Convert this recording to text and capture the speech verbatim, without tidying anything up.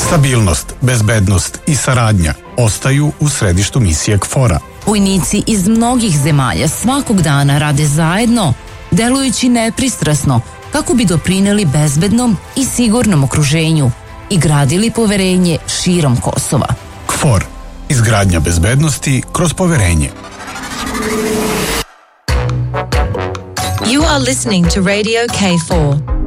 Stabilnost, bezbednost i saradnja ostaju u središtu misije KFOR-a. Vojnici iz mnogih zemalja svakog dana rade zajedno, delujući nepristrasno kako bi doprineli bezbednom i sigurnom okruženju i gradili poverenje širom Kosova. KFOR. Izgradnja bezbednosti kroz poverenje. You are listening to Radio K four.